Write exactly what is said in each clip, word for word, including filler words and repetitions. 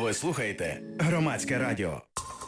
Ви слухаєте Громадське радіо.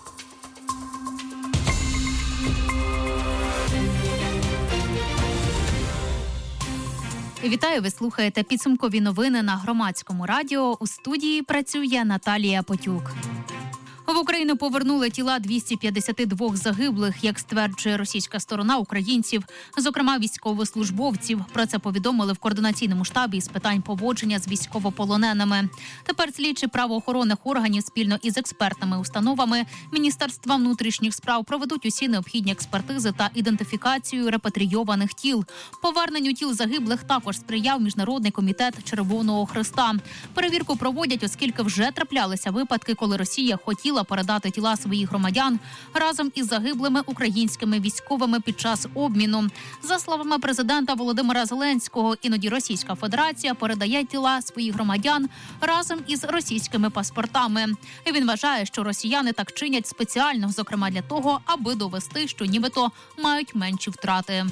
Вітаю, ви слухаєте підсумкові новини на Громадському радіо. У студії працює Наталія Потюк. В Україну повернули тіла двісті п'ятдесят два загиблих, як стверджує російська сторона, українців, зокрема військовослужбовців. Про це повідомили в координаційному штабі з питань поводження з військовополоненими. Тепер слідчі правоохоронних органів спільно із експертними установами Міністерства внутрішніх справ проведуть усі необхідні експертизи та ідентифікацію репатрійованих тіл. Поверненню тіл загиблих також сприяв Міжнародний комітет Червоного Хреста. Перевірку проводять, оскільки вже траплялися випадки, коли Росія хотіла передати тіла своїх громадян разом із загиблими українськими військовими під час обміну. За словами президента Володимира Зеленського, іноді Російська Федерація передає тіла своїх громадян разом із російськими паспортами. Він вважає, що росіяни так чинять спеціально, зокрема для того, аби довести, що нібито мають менші втрати.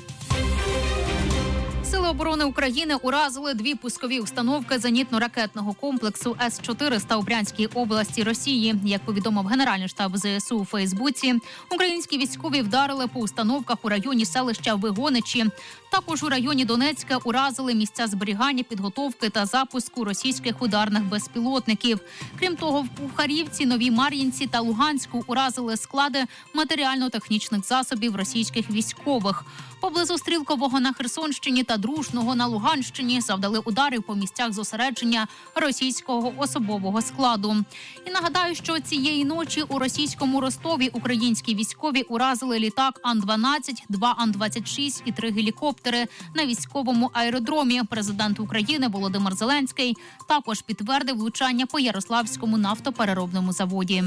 Сили оборони України уразили дві пускові установки зенітно-ракетного комплексу С чотириста у Брянській області Росії. Як повідомив Генеральний штаб ЗСУ у Фейсбуці, українські військові вдарили по установках у районі селища Вигоничі. Також у районі Донецька уразили місця зберігання, підготовки та запуску російських ударних безпілотників. Крім того, в Пухарівці, Новій Мар'їнці та Луганську уразили склади матеріально-технічних засобів російських військових. Поблизу Стрілкового на Херсонщині та Дружного на Луганщині завдали ударів по місцях зосередження російського особового складу. І нагадаю, що цієї ночі у російському Ростові українські військові уразили літак Ан дванадцять, два Ан двадцять шість і три гелікоптери на військовому аеродромі. Президент України Володимир Зеленський також підтвердив влучання по Ярославському нафтопереробному заводі.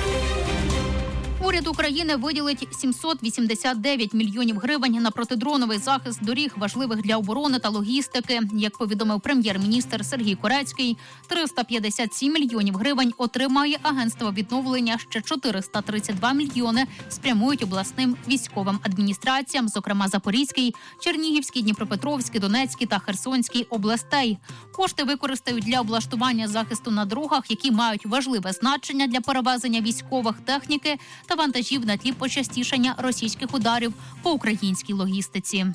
Уряд України виділить сімсот вісімдесят дев'ять мільйонів гривень на протидроновий захист доріг, важливих для оборони та логістики. Як повідомив прем'єр-міністр Сергій Корецький, триста п'ятдесят сім мільйонів гривень отримає Агентство відновлення, ще чотириста тридцять два мільйони спрямують обласним військовим адміністраціям, зокрема Запорізький, Чернігівський, Дніпропетровський, Донецький та Херсонський областей. Кошти використають для облаштування захисту на дорогах, які мають важливе значення для перевезення військових техніки та вантажів на тлі почастішання російських ударів по українській логістиці.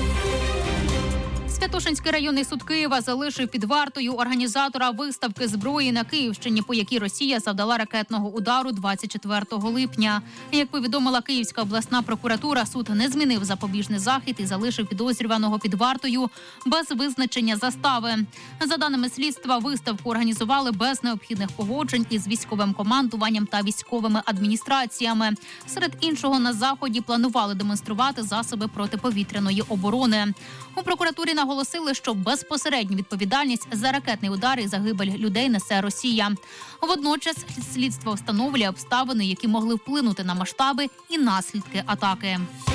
Святошинський районний суд Києва залишив під вартою організатора виставки зброї на Київщині, по якій Росія завдала ракетного удару двадцять четвертого липня. Як повідомила Київська обласна прокуратура, суд не змінив запобіжний захід і залишив підозрюваного під вартою без визначення застави. За даними слідства, виставку організували без необхідних погоджень із військовим командуванням та військовими адміністраціями. Серед іншого, на заході планували демонструвати засоби протиповітряної оборони. У прокуратурі наголосили, що безпосередню відповідальність за ракетний удар і загибель людей несе Росія. Водночас слідство встановлює обставини, які могли вплинути на масштаби і наслідки атаки.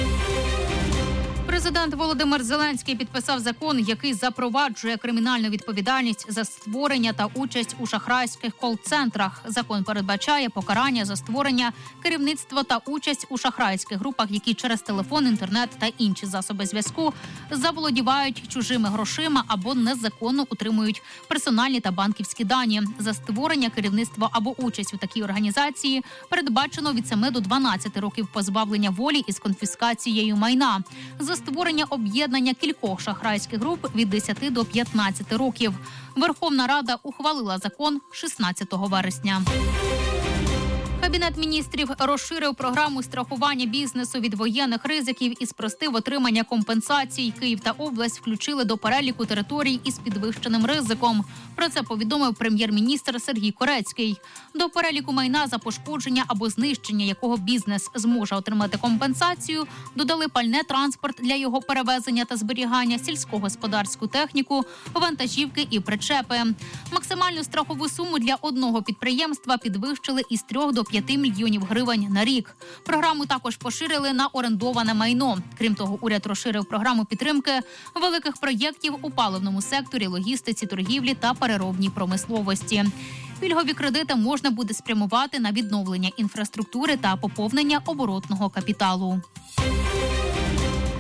Президент Володимир Зеленський підписав закон, який запроваджує кримінальну відповідальність за створення та участь у шахрайських кол-центрах. Закон передбачає покарання за створення, керівництво та участь у шахрайських групах, які через телефон, інтернет та інші засоби зв'язку заволодівають чужими грошима або незаконно утримують персональні та банківські дані. За створення, керівництво або участь у такій організації передбачено від семи до дванадцяти років позбавлення волі із конфіскацією майна. За створення об'єднання кількох шахрайських груп від десяти до п'ятнадцяти років. Верховна Рада ухвалила закон шістнадцятого вересня. Кабінет міністрів розширив програму страхування бізнесу від воєнних ризиків і спростив отримання компенсацій. Київ та область включили до переліку територій із підвищеним ризиком. Про це повідомив прем'єр-міністр Сергій Корецький. До переліку майна, за пошкодження або знищення якого бізнес зможе отримати компенсацію, додали пальне, транспорт для його перевезення та зберігання, сільськогосподарську техніку, вантажівки і причепи. Максимальну страхову суму для одного підприємства підвищили із трьох до п'яти мільйонів гривень на рік. Програму також поширили на орендоване майно. Крім того, уряд розширив програму підтримки великих проєктів у паливному секторі, логістиці, торгівлі та переробній промисловості. Пільгові кредити можна буде спрямувати на відновлення інфраструктури та поповнення оборотного капіталу.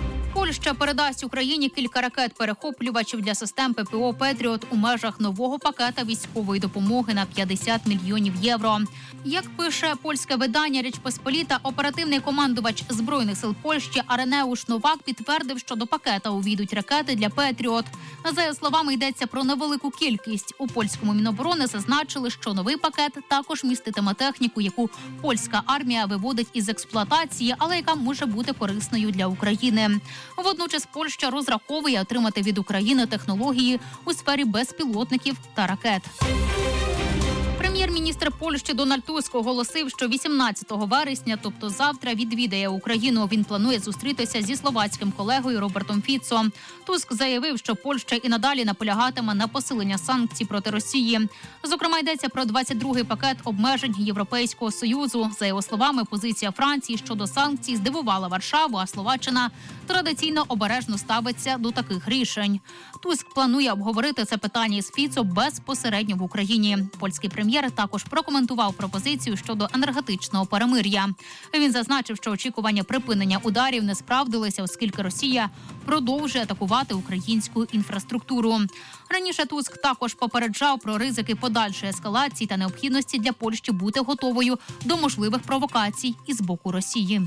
Польща передасть Україні кілька ракет-перехоплювачів для систем ППО «Петріот» у межах нового пакета військової допомоги на п'ятдесят мільйонів євро. Як пише польське видання «Річ Посполіта», оперативний командувач Збройних сил Польщі Аренеуш Новак підтвердив, що до пакета увійдуть ракети для «Петріот». За його словами, йдеться про невелику кількість. У польському Міноборони зазначили, що новий пакет також міститиме техніку, яку польська армія виводить із експлуатації, але яка може бути корисною для України. Водночас Польща розраховує отримати від України технології у сфері безпілотників та ракет. Прем'єр-міністр Польщі Дональд Туск оголосив, що вісімнадцятого вересня, тобто завтра, відвідає Україну. Він планує зустрітися зі словацьким колегою Робертом Фіцо. Туск заявив, що Польща і надалі наполягатиме на посилення санкцій проти Росії. Зокрема, йдеться про двадцять другий пакет обмежень Європейського Союзу. За його словами, позиція Франції щодо санкцій здивувала Варшаву, а Словаччина традиційно обережно ставиться до таких рішень. Туск планує обговорити це питання з Фіцо безпосередньо в Україні. Польський прем'єр також прокоментував пропозицію щодо енергетичного перемир'я. Він зазначив, що очікування припинення ударів не справдилися, оскільки Росія продовжує атакувати українську інфраструктуру. Раніше Туск також попереджав про ризики подальшої ескалації та необхідності для Польщі бути готовою до можливих провокацій із боку Росії.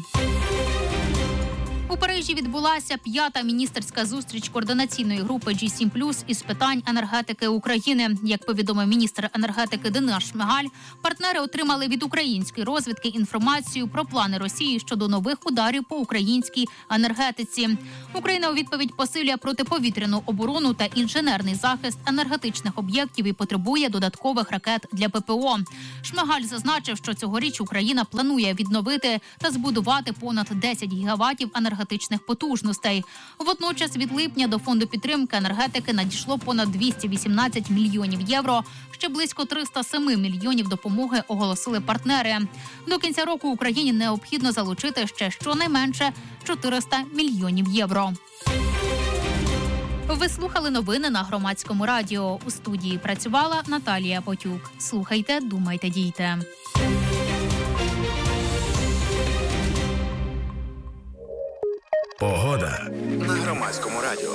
У Парижі відбулася п'ята міністерська зустріч координаційної групи джі сім плюс із питань енергетики України. Як повідомив міністр енергетики Денис Шмигаль, партнери отримали від української розвідки інформацію про плани Росії щодо нових ударів по українській енергетиці. Україна у відповідь посилює протиповітряну оборону та інженерний захист енергетичних об'єктів і потребує додаткових ракет для ППО. Шмигаль зазначив, що цьогоріч Україна планує відновити та збудувати понад десять гігаватів енергетичних енергетичних потужностей. Водночас від липня до фонду підтримки енергетики надійшло понад двісті вісімнадцять мільйонів євро. Ще близько триста сім мільйонів допомоги оголосили партнери. До кінця року Україні необхідно залучити ще щонайменше чотириста мільйонів євро. Ви слухали новини на Громадському радіо. У студії працювала Наталія Потюк. Слухайте, думайте, дійте. Погода на Громадському радіо.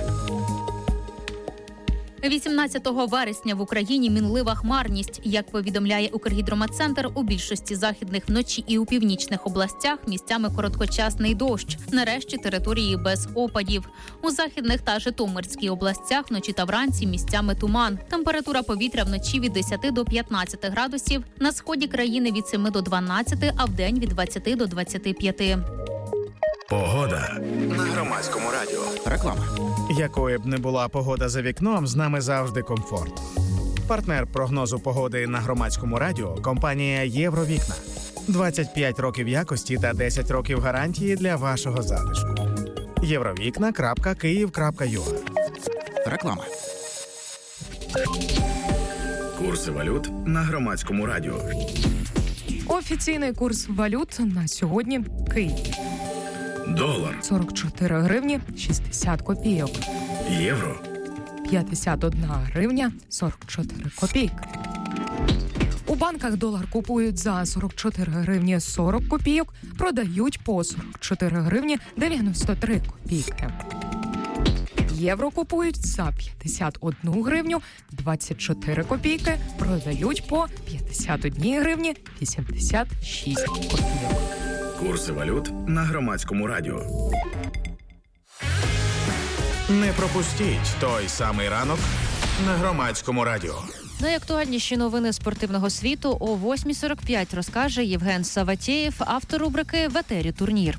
вісімнадцятого вересня в Україні мінлива хмарність. Як повідомляє Укргідрометцентр, у більшості західних вночі і у північних областях місцями короткочасний дощ. Нарешті території без опадів. У західних та Житомирській областях вночі та вранці місцями туман. Температура повітря вночі від десяти до п'ятнадцяти градусів, на сході країни від семи до дванадцяти, а вдень від двадцяти до двадцяти п'яти. Погода на Громадському радіо. Реклама. Якою б не була погода за вікном, з нами завжди комфорт. Партнер прогнозу погоди на Громадському радіо – компанія «Євровікна». двадцять п'ять років якості та десять років гарантії для вашого затишку. євровікна крапка київ крапка ю а. Реклама. Курси валют на Громадському радіо. Офіційний курс валют на сьогодні – Київ. Долар. сорок чотири гривні шістдесят копійок. Євро. п'ятдесят одна гривня сорок чотири копійки. У банках долар купують за сорок чотири гривні сорок копійок, продають по сорок чотири гривні дев'яносто три копійки. Євро купують за п'ятдесят одну гривню двадцять чотири копійки, продають по п'ятдесят одну гривні вісімдесят шість копійок. Курси валют на Громадському радіо. Не пропустіть той самий ранок на Громадському радіо. Найактуальніші новини спортивного світу о восьмій сорок п'ять розкаже Євген Саватєєв, автор рубрики «В етері турнір».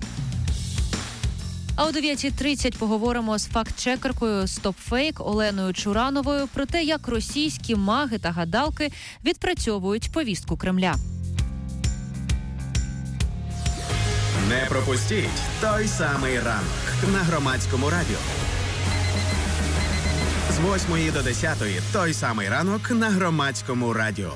А о дев'ятій тридцять поговоримо з факт-чекеркою «Стопфейк» Оленою Чурановою про те, як російські маги та гадалки відпрацьовують повістку Кремля. Не пропустіть той самий ранок на Громадському радіо. З восьмої до десятої той самий ранок на Громадському радіо.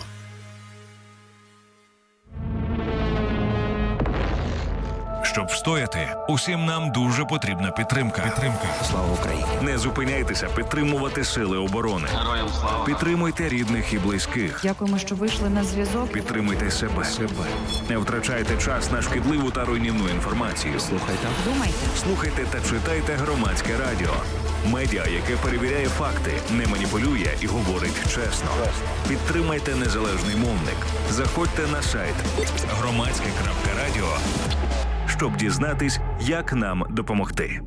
Щоб встояти, усім нам дуже потрібна підтримка. Підтримка. Слава Україні! Не зупиняйтеся підтримувати сили оборони. Героям слава! Підтримуйте рідних і близьких. Дякуємо, що вийшли на зв'язок. Підтримуйте себе. себе. Не втрачайте час на шкідливу та руйнівну інформацію. Слухайте. Думайте. Слухайте та читайте Громадське радіо. Медіа, яке перевіряє факти, не маніпулює і говорить чесно. Підтримайте незалежний мовник. Заходьте на сайт громадське крапка радіо, щоб дізнатись, як нам допомогти.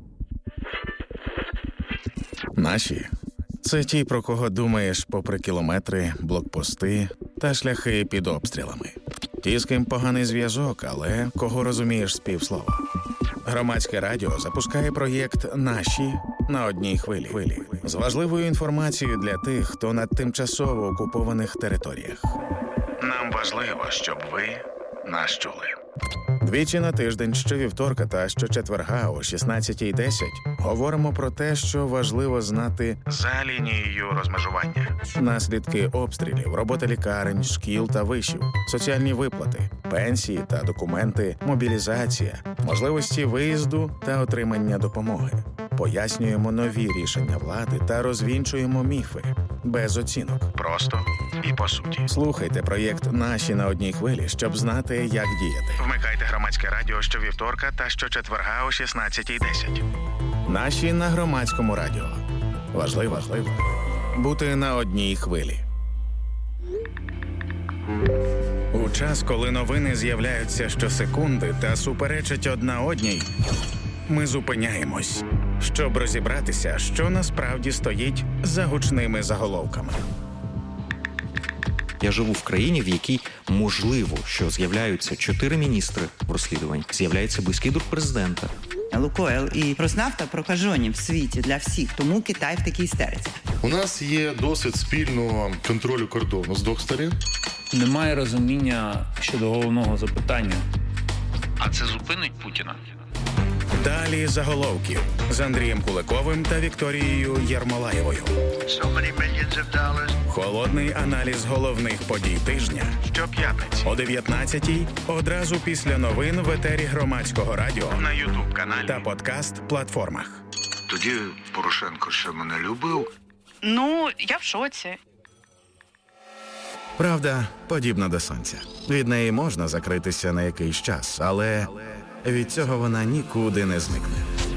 Наші – це ті, про кого думаєш попри кілометри, блокпости та шляхи під обстрілами. Ті, з ким поганий зв'язок, але кого розумієш з півслова. Громадське радіо запускає проєкт «Наші» на одній хвилі. З важливою інформацією для тих, хто на тимчасово окупованих територіях. Нам важливо, щоб ви нас чули. Двічі на тиждень, щовівторка та щочетверга о шістнадцятій десять говоримо про те, що важливо знати за лінією розмежування. Наслідки обстрілів, робота лікарень, шкіл та вишів, соціальні виплати, пенсії та документи, мобілізація, можливості виїзду та отримання допомоги. Пояснюємо нові рішення влади та розвінчуємо міфи. Без оцінок. Просто і по суті. Слухайте проєкт «Наші» на одній хвилі, щоб знати, як діяти. Вмикайте Громадське радіо щовівторка та щочетверга о шістнадцятій десять. «Наші» на Громадському радіо. Важливо, важливо бути на одній хвилі. У час, коли новини з'являються щосекунди та суперечать одна одній, ми зупиняємось, щоб розібратися, що насправді стоїть за гучними заголовками. Я живу в країні, в якій можливо, що з'являються чотири міністри в розслідуванні, з'являється близький друг президента. Лукойл і Роснафта прокажені в світі для всіх, тому Китай в такій істериці. У нас є досвід спільного контролю кордону з двох сторін. Немає розуміння щодо головного запитання. А це зупинить Путіна? Далі заголовків з Андрієм Куликовим та Вікторією Єрмолаєвою. Холодний аналіз головних подій тижня щоп'ятниці о дев'ятнадцятій, одразу після новин в етері Громадського радіо на ютуб-каналі та подкаст-платформах. Тоді Порошенко ще мене любив. Ну, я в шоці. Правда, подібна до сонця. Від неї можна закритися на якийсь час, але від цього вона нікуди не зникне.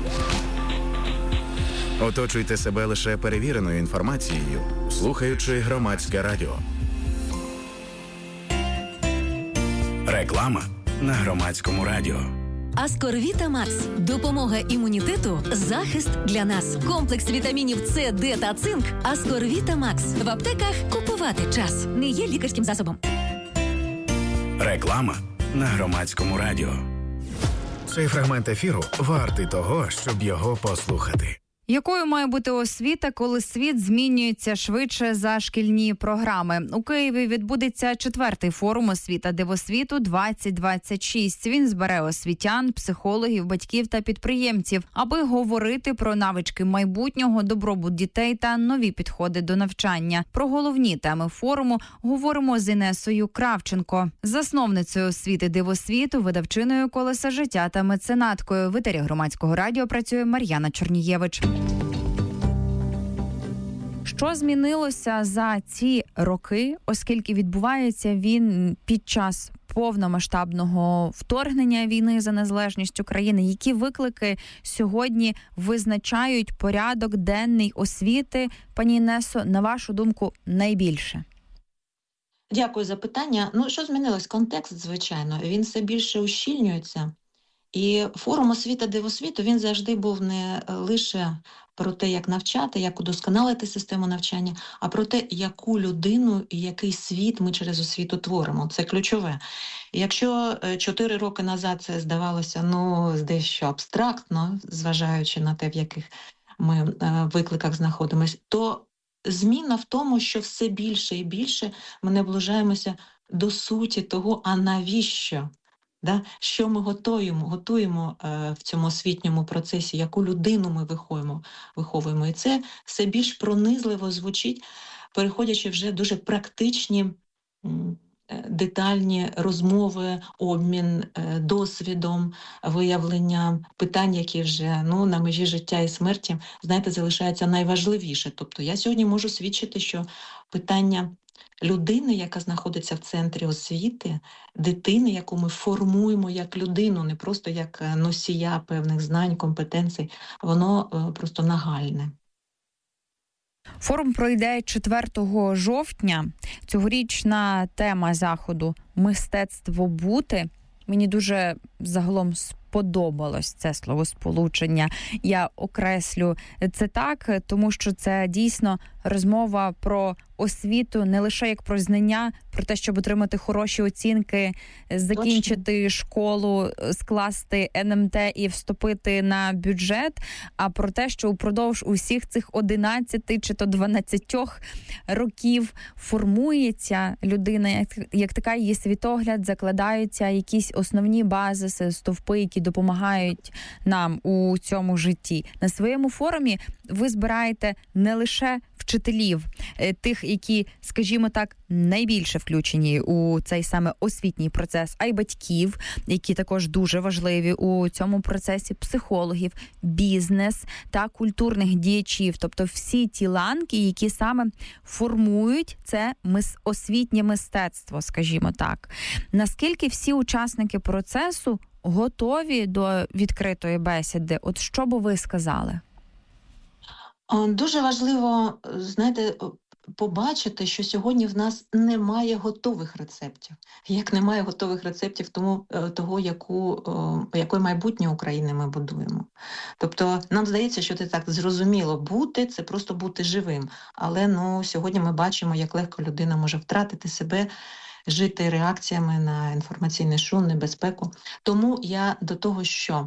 Оточуйте себе лише перевіреною інформацією, слухаючи Громадське радіо. Реклама на Громадському радіо. Аскорвіта Макс. Допомога імунітету, захист для нас. Комплекс вітамінів С, Д та цинк. Аскорвіта Макс. В аптеках купувати час. Не є лікарським засобом. Реклама на Громадському радіо. Цей фрагмент ефіру вартий того, щоб його послухати. Якою має бути освіта, коли світ змінюється швидше за шкільні програми? У Києві відбудеться четвертий форум «Освіта Дивосвіту двадцять двадцять шість». Він збере освітян, психологів, батьків та підприємців, аби говорити про навички майбутнього, добробут дітей та нові підходи до навчання. Про головні теми форуму говоримо з Інесою Кравченко, засновницею освіти Дивосвіту, видавчиною «Колеса життя» та меценаткою. В етері Громадського радіо працює Мар'яна Чорнієвич. Що змінилося за ці роки, оскільки відбувається він під час повномасштабного вторгнення війни за незалежність України? Які виклики сьогодні визначають порядок денний освіти? Пані Інесо, на вашу думку, найбільше? Дякую за питання. Ну, що змінилось? Контекст, звичайно, він все більше ущільнюється. І форум «Освіта Дивосвіту» він завжди був не лише про те, як навчати, як удосконалити систему навчання, а про те, яку людину і який світ ми через освіту творимо. Це ключове. І якщо чотири роки назад це здавалося, ну, дещо абстрактно, зважаючи на те, в яких ми викликах знаходимося, то зміна в тому, що все більше і більше ми наближаємося до суті того, а навіщо? Да? Що ми готуємо, готуємо е, в цьому освітньому процесі, яку людину ми виховуємо, виховуємо. І це все більш пронизливо звучить, переходячи вже в дуже практичні м, детальні розмови, обмін досвідом, виявлення питань, які вже ну, на межі життя і смерті, знаєте, залишається найважливіше. Тобто я сьогодні можу свідчити, що питання людини, яка знаходиться в центрі освіти, дитини, яку ми формуємо як людину, не просто як носія певних знань, компетенцій, воно просто нагальне. Форум пройде четвертого жовтня. Цьогорічна тема заходу «Мистецтво бути». Мені дуже загалом сподобалось це словосполучення. Я окреслю це так, тому що це дійсно розмова про освіту не лише як про знання, про те, щоб отримати хороші оцінки, закінчити Точно. школу, скласти ен ем те і вступити на бюджет, а про те, що упродовж усіх цих одинадцяти чи то дванадцятьох років формується людина, як, як така її світогляд, закладаються якісь основні базиси, стовпи, які допомагають нам у цьому житті. На своєму форумі ви збираєте не лише вчителів, тих, які, скажімо так, найбільше включені у цей саме освітній процес, а й батьків, які також дуже важливі у цьому процесі, психологів, бізнес та культурних діячів, тобто всі ті ланки, які саме формують це освітнє мистецтво, скажімо так. Наскільки всі учасники процесу готові до відкритої бесіди? От що би ви сказали? Дуже важливо, знаєте, побачити, що сьогодні в нас немає готових рецептів. Як немає готових рецептів тому, того, яку, яке майбутнє України ми будуємо. Тобто нам здається, що це так зрозуміло бути, це просто бути живим. Але ну, сьогодні ми бачимо, як легко людина може втратити себе, жити реакціями на інформаційний шум, небезпеку. Тому я до того, що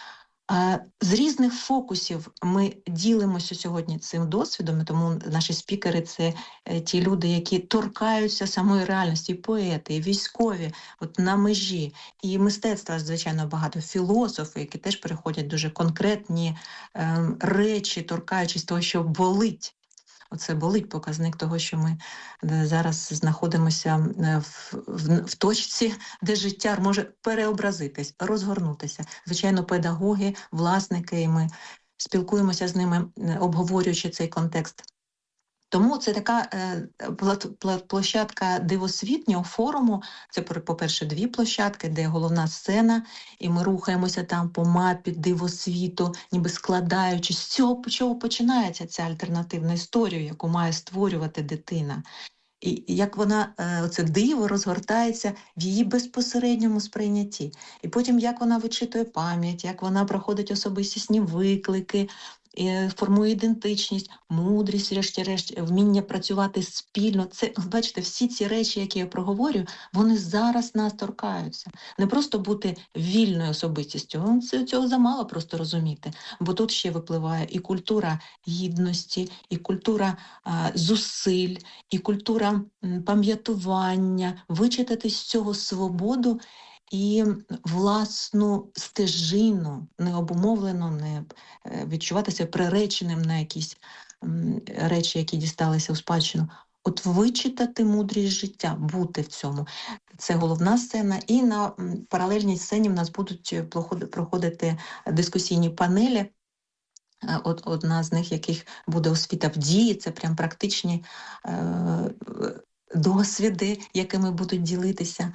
з різних фокусів ми ділимося сьогодні цим досвідом, тому наші спікери – це ті люди, які торкаються самої реальності, і поети, і військові, от на межі, і мистецтва, звичайно, багато, філософи, які теж переходять дуже конкретні е, речі, торкаючись того, що болить. Оце болить показник того, що ми зараз знаходимося в, в, в точці, де життя може переобразитись, розгорнутися. Звичайно, педагоги, власники, і ми спілкуємося з ними, обговорюючи цей контекст. Тому це така е, площадка дивосвітнього форуму. Це, по-перше, дві площадки, де головна сцена, і ми рухаємося там по мапі дивосвіту, ніби складаючи, з цього чого починається ця альтернативна історія, яку має створювати дитина. І як вона, це диво розгортається в її безпосередньому сприйнятті. І потім, як вона вичитує пам'ять, як вона проходить особистісні виклики, формує ідентичність, мудрість, врешті-решт, вміння працювати спільно. Це, бачите, всі ці речі, які я проговорюю, вони зараз нас торкаються. Не просто бути вільною особистістю, цього замало просто розуміти, бо тут ще випливає і культура гідності, і культура а, зусиль, і культура м, пам'ятування, вичитати з цього свободу і власну стежину, не обумовлено, не відчуватися приреченим на якісь речі, які дісталися у спадщину. От вичитати мудрість життя, бути в цьому. Це головна сцена. І на паралельній сцені в нас будуть проходити дискусійні панелі. От одна з них, яких буде освіта в дії, це прям практичні е- досвіди, якими будуть ділитися.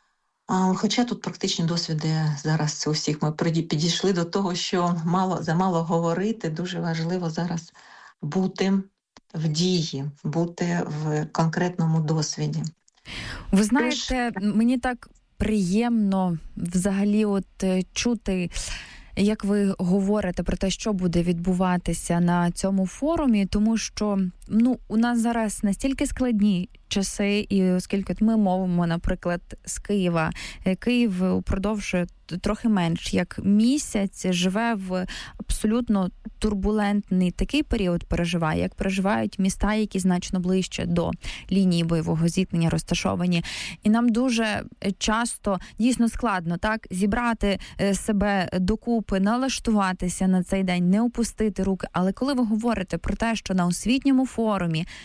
Хоча тут практичні досвіди зараз у всіх ми підійшли до того, що мало замало говорити, дуже важливо зараз бути в дії, бути в конкретному досвіді. Ви знаєте, мені так приємно взагалі от чути, як ви говорите про те, що буде відбуватися на цьому форумі, тому що ну, у нас зараз настільки складні часи, і оскільки ми мовимо, наприклад, з Києва, Київ упродовж трохи менш як місяць живе в абсолютно турбулентний такий період, переживає, як переживають міста, які значно ближче до лінії бойового зіткнення розташовані. І нам дуже часто дійсно складно так зібрати себе докупи, налаштуватися на цей день, не опустити руки. Але коли ви говорите про те, що на освітньому форумі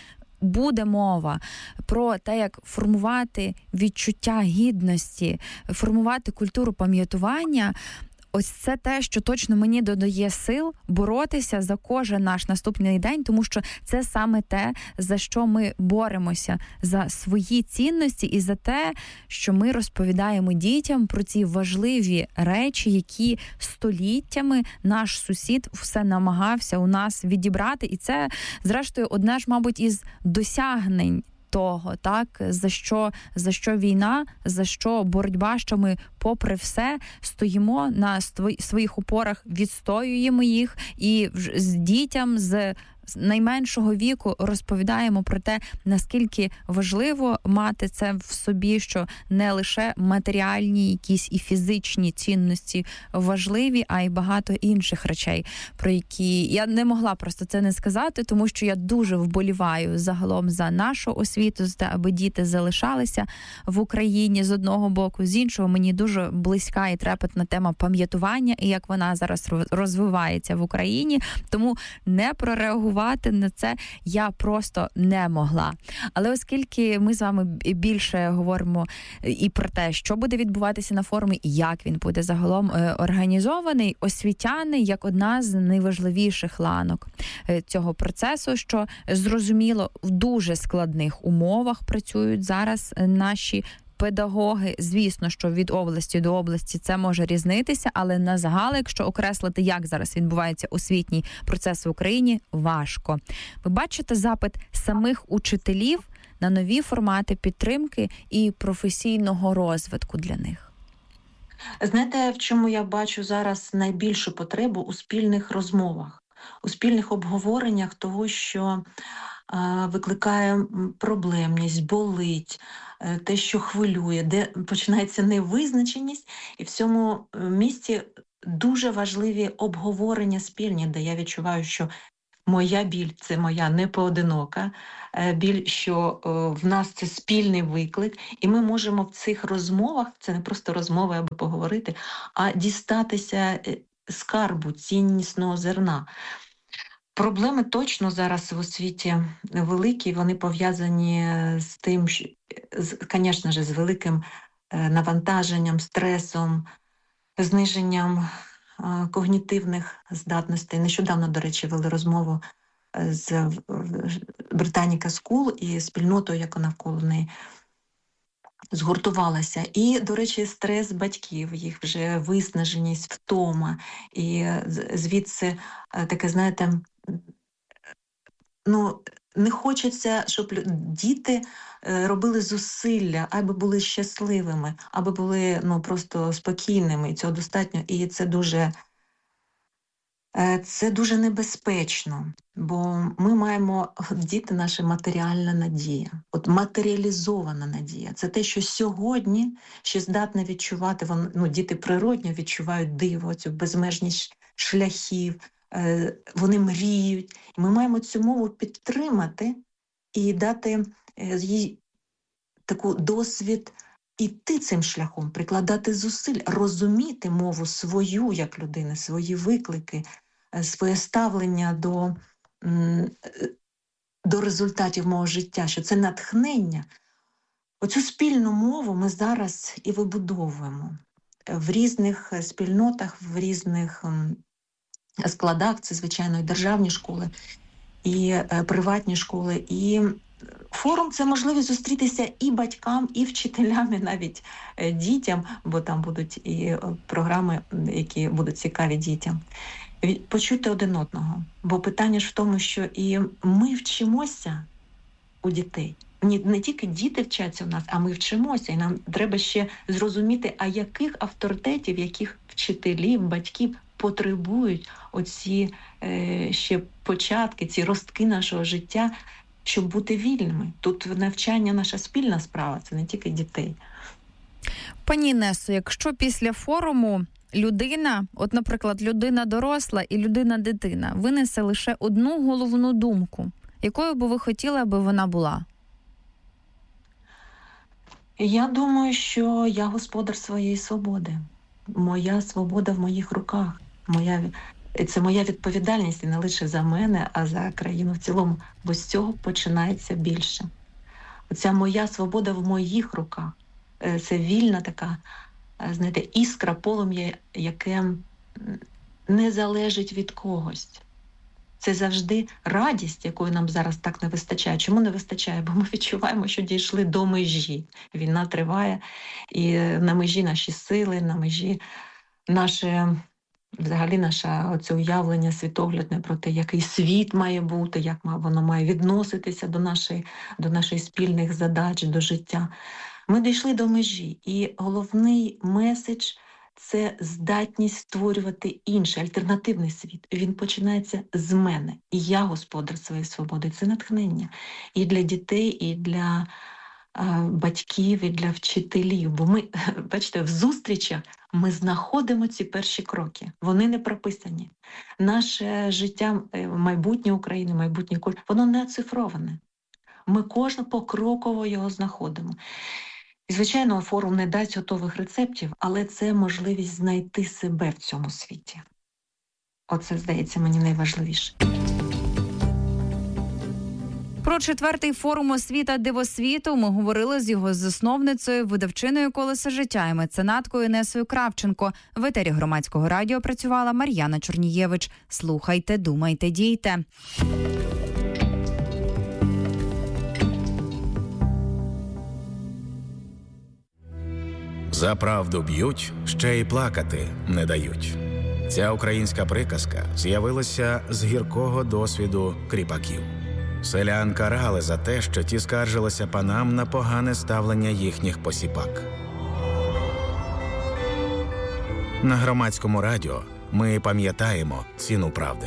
буде мова про те, як формувати відчуття гідності, формувати культуру пам'ятування, ось це те, що точно мені додає сил боротися за кожен наш наступний день, тому що це саме те, за що ми боремося, за свої цінності і за те, що ми розповідаємо дітям про ці важливі речі, які століттями наш сусід все намагався у нас відібрати. І це, зрештою, одне ж, мабуть, із досягнень того, так, за що, за що війна, за що боротьба, що ми попри все стоїмо на своїх опорах, відстоюємо їх і з дітям з найменшого віку розповідаємо про те, наскільки важливо мати це в собі, що не лише матеріальні якісь і фізичні цінності важливі, а й багато інших речей, про які я не могла просто це не сказати, тому що я дуже вболіваю загалом за нашу освіту, за те, аби діти залишалися в Україні з одного боку, з іншого мені дуже близька і трепетна тема пам'ятування і як вона зараз розвивається в Україні, тому не прореагувати на це я просто не могла. Але оскільки ми з вами більше говоримо і про те, що буде відбуватися на форумі, і як він буде загалом організований, освітяни як одна з найважливіших ланок цього процесу, що зрозуміло, в дуже складних умовах працюють зараз наші педагоги. Звісно, що від області до області це може різнитися, але на загал, якщо окреслити, як зараз відбувається освітній процес в Україні, важко. Ви бачите запит самих учителів на нові формати підтримки і професійного розвитку для них? Знаєте, в чому я бачу зараз найбільшу потребу? У спільних розмовах, у спільних обговореннях того, що е, викликає проблемність, болить, е, те, що хвилює, де починається невизначеність, і в цьому місці дуже важливі обговорення спільні, де я відчуваю, що моя біль – це моя непоодинока біль, що в нас це спільний виклик, і ми можемо в цих розмовах, це не просто розмови, аби поговорити, а дістатися скарбу, ціннісного зерна. Проблеми точно зараз в освіті великі, вони пов'язані з тим, звісно ж, з великим навантаженням, стресом, зниженням когнітивних здатностей. Нещодавно, до речі, вели розмову з Britannica School і спільнотою, яка навколо неї згуртувалася. І, до речі, стрес батьків, їх вже виснаженість, втома. І звідси таке, знаєте, ну, не хочеться, щоб діти робили зусилля, аби були щасливими, аби були, ну, просто спокійними, і цього достатньо. І це дуже, це дуже небезпечно, бо ми маємо, діти наша матеріальна надія, от матеріалізована надія. Це те, що сьогодні ще здатне відчувати, вони, ну, діти природньо відчувають диво, цю безмежність шляхів, вони мріють. Ми маємо цю мову підтримати і дати їй таку досвід іти цим шляхом, прикладати зусиль, розуміти мову свою як людини, свої виклики, своє ставлення до, до результатів мого життя, що це натхнення. Оцю спільну мову ми зараз і вибудовуємо в різних спільнотах, в різних складах, це, звичайно, і державні школи, і приватні школи, і форум – це можливість зустрітися і батькам, і вчителям, і навіть дітям, бо там будуть і програми, які будуть цікаві дітям. Почути один одного. Бо питання ж в тому, що і ми вчимося у дітей. Не тільки діти вчаться в нас, а ми вчимося. І нам треба ще зрозуміти, а яких авторитетів, яких вчителів, батьків потребують оці е, ще початки, ці ростки нашого життя, щоб бути вільними. Тут навчання наша спільна справа, це не тільки дітей. Пані Інесо, якщо після форуму людина, от, наприклад, людина доросла і людина-дитина, винесе лише одну головну думку, якою би ви хотіли, аби вона була? Я думаю, що я господар своєї свободи. Моя свобода в моїх руках. Моя І це моя відповідальність і не лише за мене, а за країну в цілому, бо з цього починається більше. Оця моя свобода в моїх руках. Це вільна така, знаєте, іскра, полум'я, яке не залежить від когось. Це завжди радість, якої нам зараз так не вистачає. Чому не вистачає? Бо ми відчуваємо, що дійшли до межі. Війна триває, і на межі наші сили, на межі наше, взагалі наше оце уявлення світоглядне про те, який світ має бути, як воно має відноситися до нашої, до наших спільних задач, до життя. Ми дійшли до межі, і головний меседж – це здатність створювати інший, альтернативний світ. Він починається з мене. І я господар своєї свободи. Це натхнення і для дітей, і для е, батьків, і для вчителів. Бо ми, бачите, в зустрічах ми знаходимо ці перші кроки. Вони не прописані. Наше життя, майбутнє України, майбутнє культури, воно не оцифроване. Ми кожен покроково його знаходимо. І, звичайно, форум не дасть готових рецептів, але це можливість знайти себе в цьому світі. Оце, здається, мені найважливіше. Про четвертий форум освіта Дивосвіту ми говорили з його засновницею, видавчиною «Колеса життя» і меценаткою Інесою Кравченко. В етері Громадського радіо працювала Мар'яна Чорнієвич. Слухайте, думайте, дійте. За правду б'ють, ще й плакати не дають. Ця українська приказка з'явилася з гіркого досвіду кріпаків. Селян карали за те, що ті скаржилися панам на погане ставлення їхніх посіпак. На Громадському радіо ми пам'ятаємо ціну правди.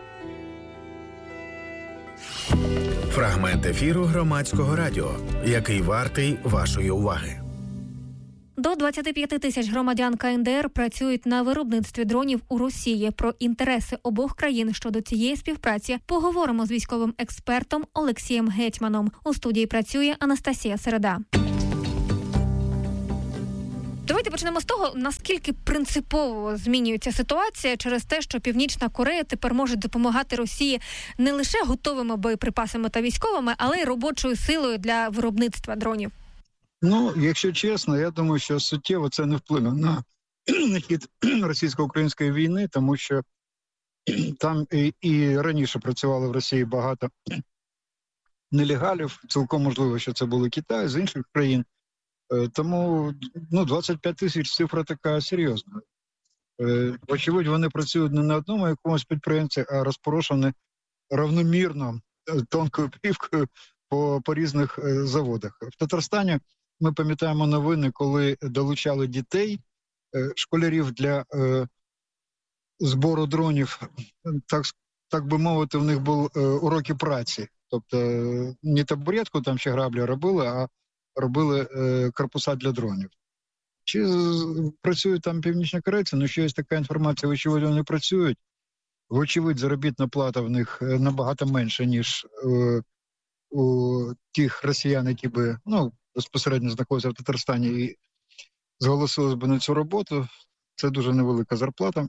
Фрагмент ефіру Громадського радіо, який вартий вашої уваги. До двадцять п'ять тисяч громадян КНДР працюють на виробництві дронів у Росії. Про інтереси обох країн щодо цієї співпраці поговоримо з військовим експертом Олексієм Гетьманом. У студії працює Анастасія Середа. Давайте почнемо з того, наскільки принципово змінюється ситуація через те, що Північна Корея тепер може допомагати Росії не лише готовими боєприпасами та військовими, але й робочою силою для виробництва дронів. Ну, якщо чесно, я думаю, що суттєво це не вплине на, на хід російсько-української війни, тому що там і, і раніше працювало в Росії багато нелегалів, цілком можливо, що це були Китай, з інших країн. Тому ну, двадцять п'ять тисяч цифра така серйозна. Вочевидь, вони працюють не на одному якомусь підприємці, а розпорошені равномірно тонкою плівкою по, по різних заводах. В Татарстані ми пам'ятаємо новини, коли долучали дітей, школярів для е, збору дронів, так, так би мовити, в них були е, уроки праці. Тобто не табуретку там ще граблі робили, а робили е, корпуса для дронів. Чи працюють там північні корейці? Ну, що є така інформація, вочевидь, вони працюють. Вочевидь, заробітна плата в них набагато менша, ніж е, у тих росіян, які би, ну, безпосередньо знаходяться в Татарстані і зголосились би на цю роботу. Це дуже невелика зарплата.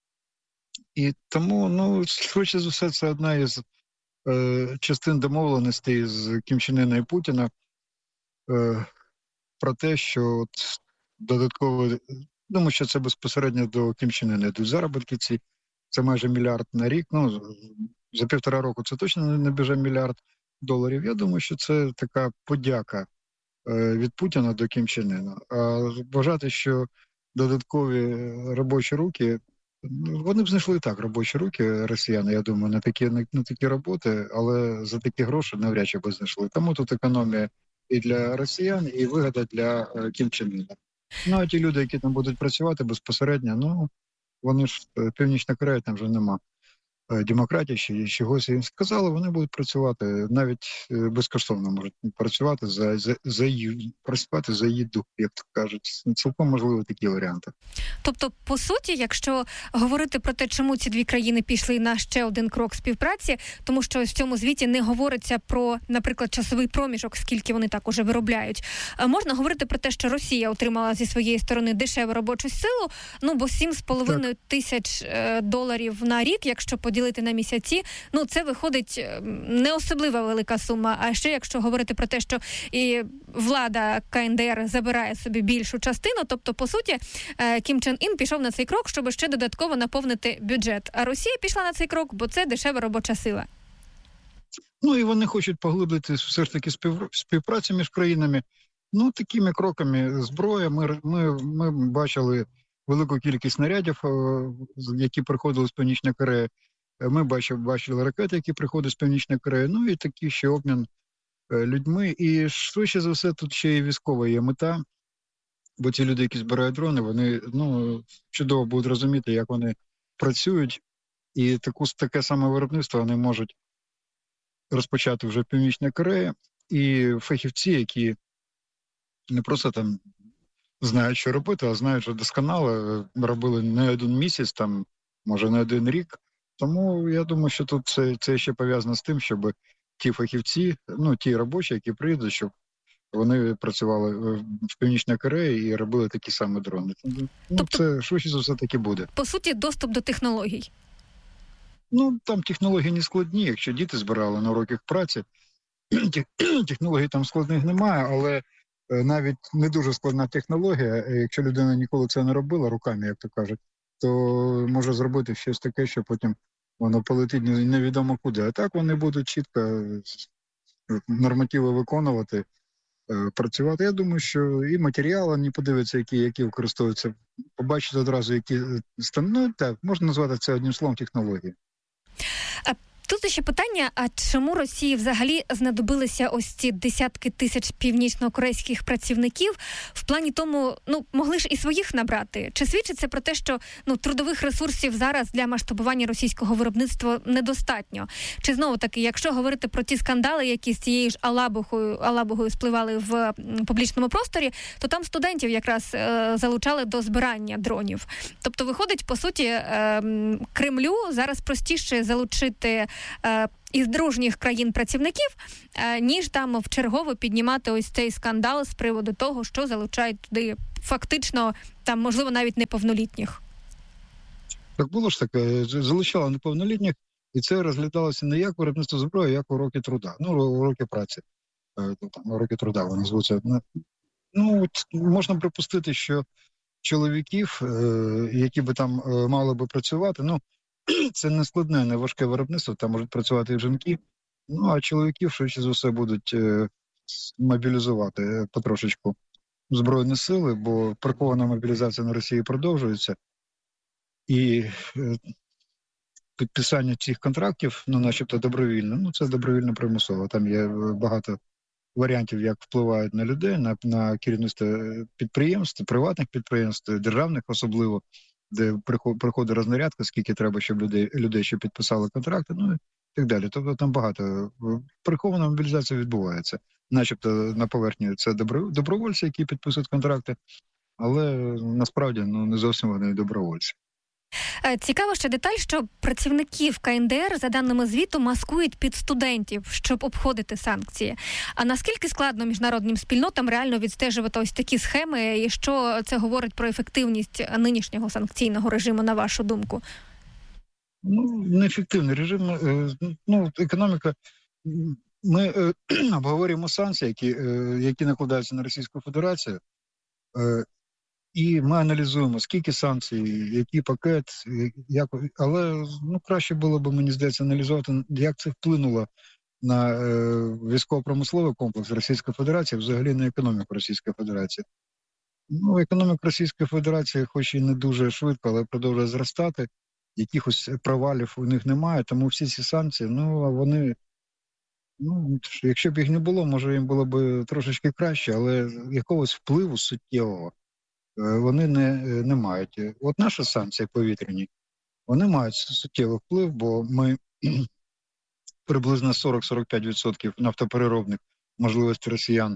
І тому, ну, швидше за все, це одна із е, частин домовленостей з Кім Чен Ына і Путіна е, про те, що от додатково, думаю, що це безпосередньо до Кім Чен Ына йдуть заробітки ці, це майже мільярд на рік, ну, за півтора року це точно не біже мільярд доларів. Я думаю, що це така подяка е, від Путіна до Кім Чен Ына. А вважати, що додаткові робочі руки, вони б знайшли так робочі руки росіяни, я думаю, на такі, на, на такі роботи, але за такі гроші навряд чи би знайшли. Тому тут економія і для росіян, і вигода для е, Кім Чен Ына. Ну, а ті люди, які там будуть працювати безпосередньо, ну, вони ж, Північна Корея там вже нема. демократії, чи чогось їм сказали, вони будуть працювати, навіть безкоштовно можуть працювати за, за, за їду, працювати за їду, як то кажуть. Цілком можливо такі варіанти. Тобто, по суті, якщо говорити про те, чому ці дві країни пішли на ще один крок співпраці, тому що в цьому звіті не говориться про, наприклад, часовий проміжок, скільки вони так уже виробляють. Можна говорити про те, що Росія отримала зі своєї сторони дешеву робочу силу, ну, бо сім з половиною тисяч доларів на рік, якщо поділити на місяці, ну, це виходить не особливо велика сума. А ще, якщо говорити про те, що і влада КНДР забирає собі більшу частину, тобто, по суті, Кім Чен Ін пішов на цей крок, щоб ще додатково наповнити бюджет. А Росія пішла на цей крок, бо це дешева робоча сила. Ну, і вони хочуть поглибити все ж таки спів... співпрацю між країнами. Ну, такими кроками зброя. Ми, ми, ми бачили велику кількість снарядів, які приходили з Північної Кореї. Ми бачили, бачили ракети, які приходять з Північної Кореї. Ну, і такий ще обмін людьми. І швидше за все тут ще і військова є мета. Бо ці люди, які збирають дрони, вони, ну, чудово будуть розуміти, як вони працюють. І таку, таке саме виробництво вони можуть розпочати вже в Північній Кореї. І фахівці, які не просто там знають, що робити, а знають, що досконало робили не один місяць, там, може, не один рік. Тому я думаю, що тут це, це ще пов'язано з тим, щоб ті фахівці, ну, ті робочі, які приїдуть, щоб вони працювали в Північній Кореї і робили такі самі дрони. Ну, тобто, це швидше за все таки буде. По суті, доступ до технологій. Ну, там технології не складні, якщо діти збирали на уроках праці. Технологій там складних немає, але навіть не дуже складна технологія, якщо людина ніколи це не робила руками, як то кажуть, то може зробити щось таке, що потім воно полетить невідомо куди. А так вони будуть чітко нормативи виконувати, працювати. Я думаю, що і матеріали, не подивиться, які, які використовуються, побачити одразу, які, ну, так, можна назвати це одним словом технології. Тут ще питання, а чому Росії взагалі знадобилися ось ці десятки тисяч північно-корейських працівників? В плані тому, ну, могли ж і своїх набрати. Чи свідчить це про те, що, ну, трудових ресурсів зараз для масштабування російського виробництва недостатньо? Чи знову-таки, якщо говорити про ті скандали, які з цією ж Алабугою, Алабугою спливали в публічному просторі, то там студентів якраз е, залучали до збирання дронів. Тобто, виходить, по суті, е, Кремлю зараз простіше залучити із дружніх країн працівників, ніж там вчергово піднімати ось цей скандал з приводу того, що залучають туди фактично, там, можливо, навіть неповнолітніх. Так було ж таке, залучало неповнолітніх, і це розглядалося не як виробництво зброї, а як уроки труда. Ну, уроки праці. Там, уроки труда вони звуться. Ну, можна припустити, що чоловіків, які би там мали би працювати, ну, це не складне, не важке виробництво, там можуть працювати і жінки. Ну, а чоловіків швидше за все будуть е, мобілізувати потрошечку Збройні сили, бо прихована мобілізація на Росії продовжується. І е, підписання цих контрактів, ну, начебто добровільно, ну, це добровільно примусово. Там є багато варіантів, як впливають на людей, на, на керівництво підприємств, приватних підприємств, державних особливо, де приходить рознарядка, скільки треба, щоб людей, людей ще підписали контракти, ну і так далі. Тобто там багато. Прихована мобілізація відбувається. Начебто на поверхні це добровольці, які підписують контракти, але насправді, ну, не зовсім вони добровольці. Цікаво ще деталь, що працівників КНДР, за даними звіту, маскують під студентів, щоб обходити санкції. А наскільки складно міжнародним спільнотам реально відстежувати ось такі схеми, і що це говорить про ефективність нинішнього санкційного режиму, на вашу думку? Ну, неефективний режим. Ну, економіка... Ми обговорюємо санкції, які, які накладаються на Російську Федерацію, і ми аналізуємо, скільки санкцій, який пакет, як, але, ну, краще було б, мені здається, аналізувати, як це вплинуло на е, військово-промисловий комплекс Російської Федерації, взагалі на економіку Російської Федерації. Ну, економіка Російської Федерації, хоч і не дуже швидко, але продовжує зростати, якихось провалів у них немає, тому всі ці санкції, ну, вони, ну, якщо б їх не було, може їм було б трошечки краще, але якогось впливу суттєвого вони не, не мають. От наші санкції повітряні, вони мають суттєвий вплив, бо ми приблизно сорок-сорок п'ять відсотків нафтопереробних можливостей росіян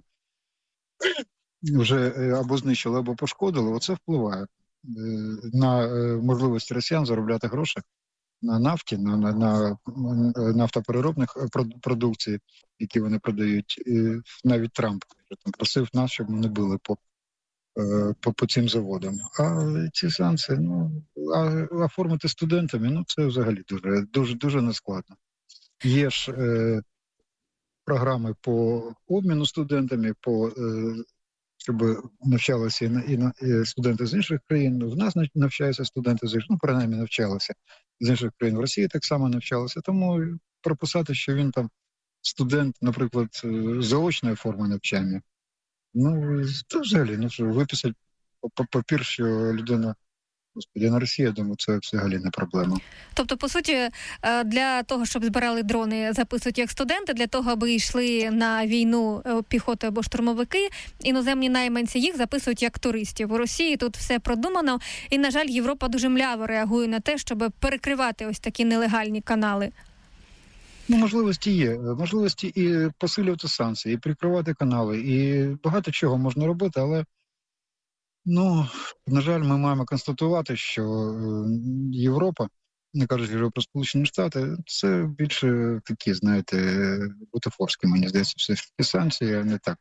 вже або знищили, або пошкодили. Оце впливає на можливості росіян заробляти гроші на нафті, на, на, на нафтопереробних продукції, які вони продають. І навіть Трамп там просив нас, щоб ми не били по, по, по цим заводам. А ці санкції, ну, а, оформити студентами, ну, це взагалі дуже, дуже, дуже нескладно. Є ж е, програми по обміну студентами, по, е, щоб навчалися і, на, і, на, і студенти з інших країн. В нас навчаються студенти з інших, ну, принаймні навчалися з інших країн. В Росії так само навчалися. Тому прописати, що він там студент, наприклад, заочної форми навчання, ну, це взагалі, ну, що виписати папір, що людина... Господи, на Росії, я думаю, це взагалі не проблема. Тобто, по суті, для того, щоб збирали дрони, записують як студенти, для того, аби йшли на війну піхоти або штурмовики, іноземні найманці їх записують як туристів. У Росії тут все продумано, і, на жаль, Європа дуже мляво реагує на те, щоб перекривати ось такі нелегальні канали. Ну, можливості є. Можливості і посилювати санкції, і прикривати канали, і багато чого можна робити, але ну, на жаль, ми маємо констатувати, що Європа, не кажучи вже про Сполучені Штати, це більше такі, знаєте, бутафорські, мені здається, все ж таки санкції, а не так.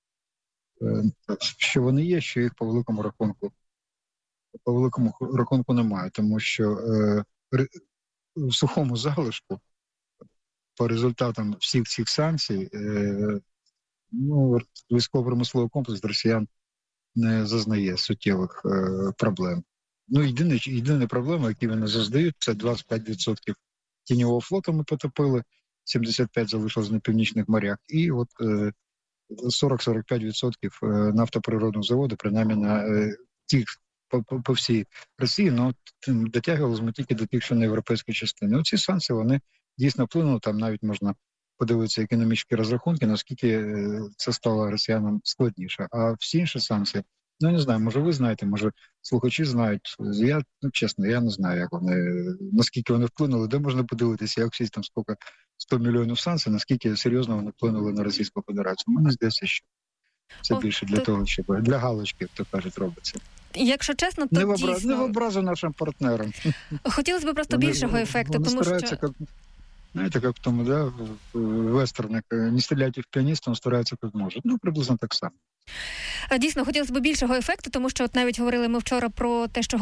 Що вони є, що їх по великому рахунку, по великому рахунку немає, тому що е, в сухому залишку по результатам всіх цих санкцій е, ну, військово-промисловий комплекс росіян не зазнає суттєвих е, проблем. Ну, єдине, єдине проблема, які вони зазнають, це двадцять п'ять відсотків тіньового флоту ми потопили, сімдесят п'ять відсотків залишилось на північних морях, і от е, сорок-сорок п'ять відсотків е, нафтоприродних заводів, принаймні на е, тих, по, по, по всій Росії, ну, дотягувалися ми тільки до тих, що на європейській частині. Оці санкції, вони дійсно вплинули, там навіть можна подивитися економічні розрахунки, наскільки це стало росіянам складніше. А всі інші санкції, ну, не знаю, може ви знаєте, може слухачі знають. Я, ну, чесно, я не знаю, як вони, наскільки вони вплинули, де можна подивитися, як всі там скільки, сто мільйонів санкцій, наскільки серйозно вони вплинули на Російську Федерацію. Мені здається, що це більше для того, щоб для галочки, то кажуть, робиться. Якщо чесно, то не в образ, дійсно... Не в образу нашим партнерам. Хотілося б просто вони, більшого ефекту, вони тому що... Як... Знаете, как в том, да, в вестернах, не стреляйте в пианиста, он старается как может. Ну, приблизно так само. Дійсно, хотілося б більшого ефекту, тому що от навіть говорили ми вчора про те, що